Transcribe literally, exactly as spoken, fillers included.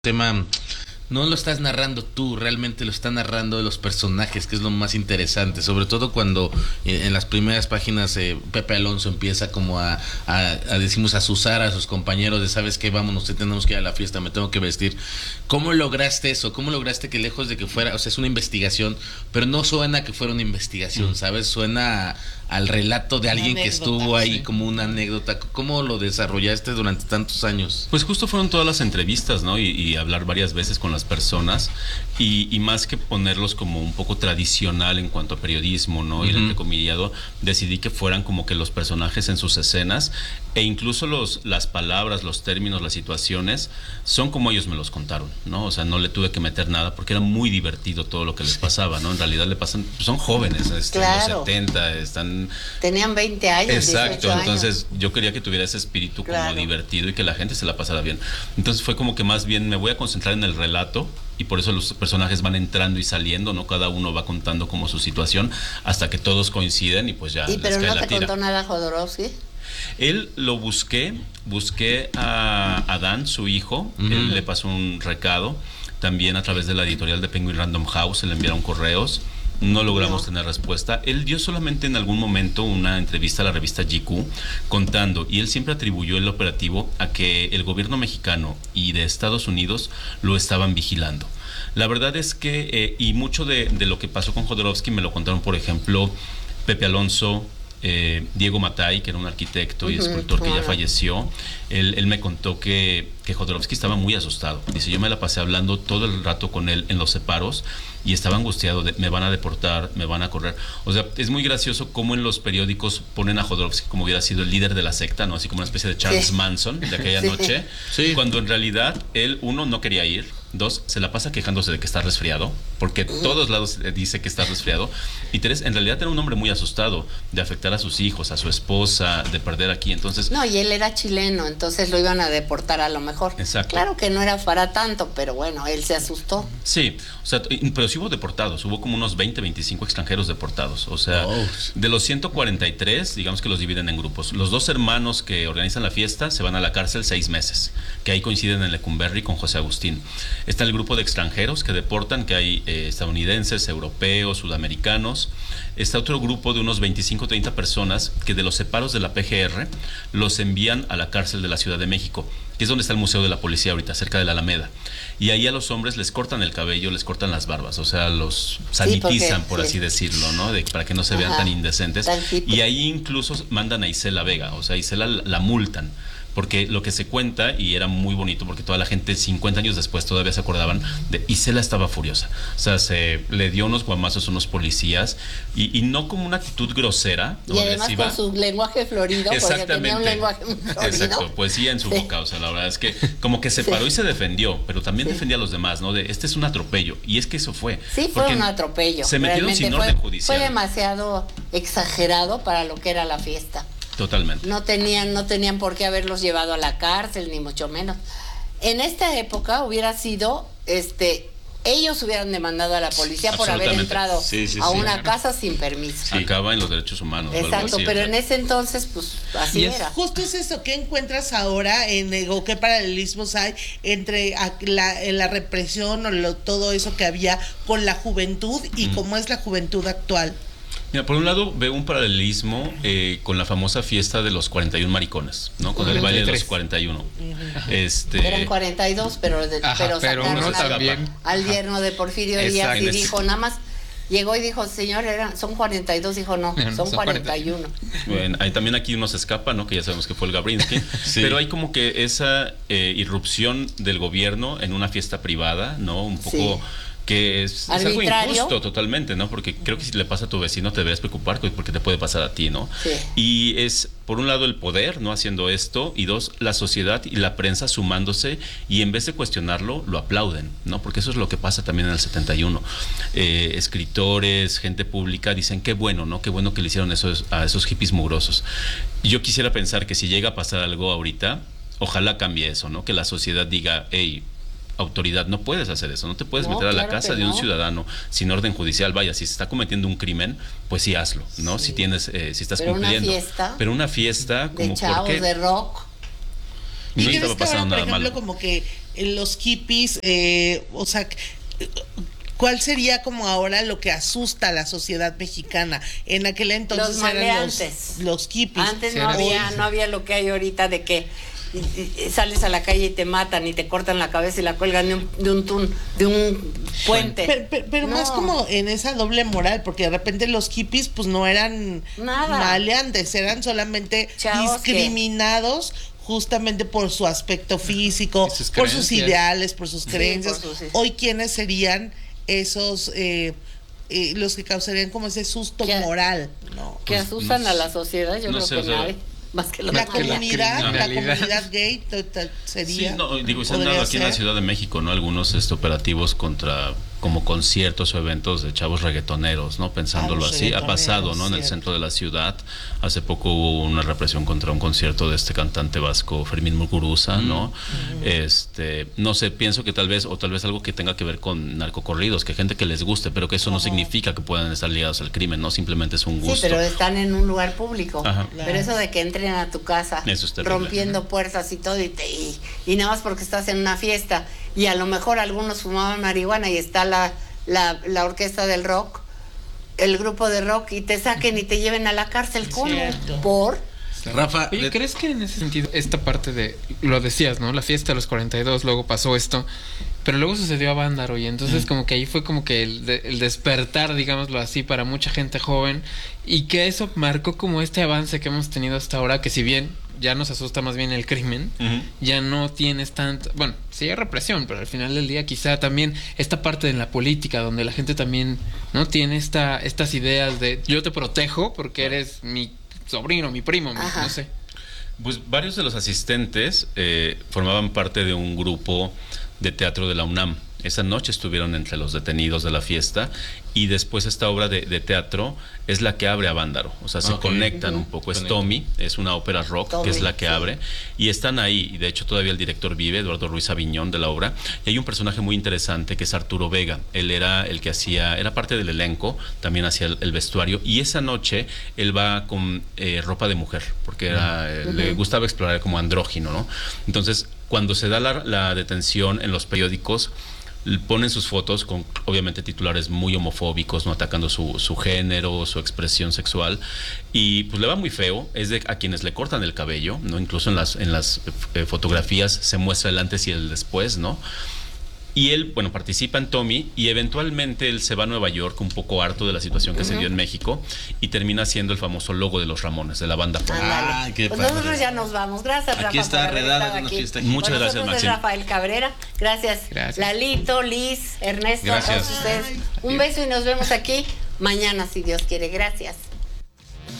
tema no lo estás narrando tú, realmente lo está narrando los personajes, que es lo más interesante, sobre todo cuando en, en las primeras páginas eh, Pepe Alonso empieza como a, a, a decimos, a azuzar a sus compañeros de sabes qué, vámonos, tenemos que ir a la fiesta, me tengo que vestir. ¿Cómo lograste eso? ¿Cómo lograste que lejos de que fuera, o sea, es una investigación, pero no suena que fuera una investigación, ¿sabes? Suena a, al relato de alguien que estuvo ahí, sí, como una anécdota. ¿Cómo lo desarrollaste durante tantos años? Pues justo fueron todas las entrevistas, ¿no? Y, y hablar varias veces con las personas y, y más que ponerlos como un poco tradicional en cuanto a periodismo, ¿no? Uh-huh. Y el entrecomillado, decidí que fueran como que los personajes en sus escenas e incluso los, las palabras, los términos, las situaciones son como ellos me los contaron, ¿no? O sea, no le tuve que meter nada porque era muy divertido todo lo que les pasaba, ¿no? En realidad le pasan, son jóvenes, este, claro, los setenta, están... Tenían veinte años. Exacto, entonces años. Yo quería que tuviera ese espíritu como claro, divertido y que la gente se la pasara bien. Entonces fue como que más bien me voy a concentrar en el relato y por eso los personajes van entrando y saliendo, ¿no? Cada uno va contando como su situación hasta que todos coinciden y pues ya ¿Y les pero cae no la te tira. Contó nada Jodorowsky? Él lo busqué, busqué a Adán, su hijo, uh-huh. Él le pasó un recado, también a través de la editorial de Penguin Random House, le enviaron correos, no logramos no. tener respuesta. Él dio solamente en algún momento una entrevista a la revista G Q contando, y él siempre atribuyó el operativo a que el gobierno mexicano y de Estados Unidos lo estaban vigilando. La verdad es que, eh, y mucho de, de lo que pasó con Jodorowsky me lo contaron, por ejemplo, Pepe Alonso, Eh, Diego Matay, que era un arquitecto y uh-huh, escultor que claro. ya falleció. Él, él me contó que, que Jodorowsky estaba muy asustado. Dice, yo me la pasé hablando todo el rato con él en los separos y estaba angustiado de, me van a deportar, me van a correr. O sea, es muy gracioso cómo en los periódicos ponen a Jodorowsky como hubiera sido el líder de la secta, ¿no? Así como una especie de Charles sí. Manson de aquella sí. noche, sí. cuando en realidad él, uno, no quería ir, dos, se la pasa quejándose de que está resfriado, porque todos lados dice que está resfriado, y tres, en realidad era un hombre muy asustado de afectar a sus hijos, a su esposa, de perder aquí, entonces... No, y él era chileno, entonces lo iban a deportar a lo mejor. Exacto. Claro que no era para tanto, pero bueno, él se asustó. Sí, o sea, pero sí hubo deportados, hubo como unos veinte, veinticinco extranjeros deportados, o sea, oh. de los ciento cuarenta y tres, digamos que los dividen en grupos. Los dos hermanos que organizan la fiesta se van a la cárcel seis meses, que ahí coinciden en Lecumberri con José Agustín. Está el grupo de extranjeros que deportan, que hay eh, estadounidenses, europeos, sudamericanos. Está otro grupo de unos veinticinco, treinta personas que de los separos de la P G R los envían a la cárcel de la Ciudad de México, que es donde está el Museo de la Policía ahorita, cerca de la Alameda. Y ahí a los hombres les cortan el cabello, les cortan las barbas, o sea, los sanitizan, sí, porque, por sí. así decirlo, ¿no? De, para que no se vean Ajá, tan indecentes. Tan y ahí incluso mandan a Isela Vega, o sea, Isela la, la multan. Porque lo que se cuenta, y era muy bonito, porque toda la gente cincuenta años después todavía se acordaban de Isela estaba furiosa. O sea, se le dio unos guamazos a unos policías, y, y no como una actitud grosera, y además agresiva. Con su lenguaje florido, porque tenía un lenguaje florido. Exacto, poesía en su sí. boca. O sea, la verdad es que como que se paró sí. y se defendió, pero también sí. defendía a los demás, ¿no? De este es un atropello, y es que eso fue. Sí, fue un atropello. Se metieron sin orden judicial. Fue demasiado exagerado para lo que era la fiesta. Totalmente. No tenían, no tenían por qué haberlos llevado a la cárcel, ni mucho menos. En esta época hubiera sido, este, ellos hubieran demandado a la policía por haber entrado sí, sí, a sí, una claro. casa sin permiso. Sí. Acaba en los derechos humanos. Exacto, así, pero o sea. En ese entonces, pues, así es, era. Justo es eso, ¿qué encuentras ahora en o qué paralelismos hay entre la, la represión o lo, todo eso que había con la juventud y mm. cómo es la juventud actual? Mira, por un lado veo un paralelismo eh, con la famosa fiesta de los cuarenta y uno maricones, ¿no? Con el baile de los cuarenta y uno. Este... Eran cuarenta y dos, pero, de, Ajá, pero, pero sacaron uno al, también. al yerno de Porfirio Díaz y dijo, nada más, llegó y dijo, señor, eran, son cuarenta y dos, dijo, no, son, son cuarenta y uno. Bueno, hay, también aquí uno se escapa, ¿no? Que ya sabemos que fue el Gabrinsky, sí. Pero hay como que esa eh, irrupción del gobierno en una fiesta privada, ¿no? Un poco... Sí. Que es, es algo injusto totalmente, ¿no? Porque creo que si le pasa a tu vecino te deberías preocupar porque te puede pasar a ti, ¿no? Sí. Y es, por un lado, el poder, ¿no? Haciendo esto, y dos, la sociedad y la prensa sumándose, y en vez de cuestionarlo, lo aplauden, ¿no? Porque eso es lo que pasa también en el setenta y uno. Eh, escritores, gente pública dicen, qué bueno, ¿no? Qué bueno que le hicieron eso a esos hippies mugrosos. Y yo quisiera pensar que si llega a pasar algo ahorita, ojalá cambie eso, ¿no? Que la sociedad diga, hey, autoridad, no puedes hacer eso, no te puedes no, meter a la claro casa de un no. ciudadano sin orden judicial. Vaya, si se está cometiendo un crimen, pues sí hazlo, ¿no? Sí. Si tienes, eh, si estás pero cumpliendo. Una fiesta pero una fiesta como de chavos, porque de rock. ¿Y no crees estaba que ahora, pasando por nada ejemplo, malo. como que los hippies, eh, o sea, ¿cuál sería como ahora lo que asusta a la sociedad mexicana? En aquel entonces los eran los, los hippies. Antes no había, no había lo que hay ahorita de que y, y sales a la calle y te matan y te cortan la cabeza y la cuelgan de un, de un, tun, de un puente. Pero, pero, pero no. Más como en esa doble moral, porque de repente los hippies pues no eran nada maleantes, eran solamente Chavos discriminados que... justamente por su aspecto físico, sus por sus ideales, por sus creencias. Sí, por sus... Hoy, ¿quiénes serían esos eh, eh, los que causarían como ese susto ¿Qué, moral? No, que pues, asustan no, a la sociedad, yo no creo sé, que o sea, nadie. Más que la, la comunidad, la, la comunidad gay total, sería. Sí, no, digo, se han dado aquí ser. En la Ciudad de México, ¿no? Algunos este, operativos contra como conciertos o eventos de chavos reggaetoneros, ¿no? Pensándolo ah, así, ha pasado, ¿no? En el centro de la ciudad. Hace poco hubo una represión contra un concierto de este cantante vasco, Fermín Muguruza, ¿no? Mm. Este, no sé, pienso que tal vez, o tal vez algo que tenga que ver con narcocorridos, que gente que les guste, pero que eso no, no significa que puedan estar ligados al crimen, ¿no? Simplemente es un gusto. Sí, pero están en un lugar público. Ajá. Pero eso de que entren a tu casa, rompiendo puertas y todo, y, te, y, y nada más porque estás en una fiesta, y a lo mejor algunos fumaban marihuana y está la, la, la orquesta del rock, el grupo de rock, y te saquen y te lleven a la cárcel. ¿Cómo? ¿Por? Rafa, oye, le... ¿crees que en ese sentido esta parte de, lo decías, ¿no? La fiesta de los cuarenta y dos, luego pasó esto, pero luego sucedió a Vándaro, y entonces mm. como que ahí fue como que el, de, el despertar, digámoslo así, para mucha gente joven, y que eso marcó como este avance que hemos tenido hasta ahora, que si bien ya nos asusta más bien el crimen, uh-huh. ya no tienes tanto, bueno, sí hay represión, pero al final del día quizá también esta parte de la política, donde la gente también no tiene esta estas ideas de yo te protejo porque eres mi sobrino, mi primo, mi, no sé. Pues varios de los asistentes eh, formaban parte de un grupo de teatro de la UNAM. Esa noche estuvieron entre los detenidos de la fiesta, y después esta obra de, de teatro es la que abre a Vándaro, o sea, se okay. conectan uh-huh. un poco. Es Conecta. Tommy, es una ópera rock Tommy, que es la que sí. abre, y están ahí, y de hecho todavía el director vive, Eduardo Ruiz Aviñón, de la obra, y hay un personaje muy interesante que es Arturo Vega. Él era el que hacía, era parte del elenco, también hacía el, el vestuario, y esa noche él va con eh, ropa de mujer, porque era, uh-huh. le gustaba explorar como andrógino, ¿no? Entonces, cuando se da la, la detención en los periódicos, ponen sus fotos con obviamente titulares muy homofóbicos, no atacando su, su género, su expresión sexual, y pues le va muy feo. Es de a quienes le cortan el cabello, no, incluso en las en las eh, fotografías se muestra el antes y el después, ¿no? Y él, bueno, participa en Tommy, y eventualmente él se va a Nueva York un poco harto de la situación que uh-huh. se dio en México, y termina siendo el famoso logo de los Ramones, de la banda Juan. Ah, qué pues padre. Nosotros ya nos vamos. Gracias, aquí Rafa. Está redada una fiesta aquí. Muchas gracias, Maxim. Rafael Cabrera. Gracias. Gracias. Lalito, Liz, Ernesto, gracias. A todos ustedes. Un beso y nos vemos aquí mañana, si Dios quiere. Gracias.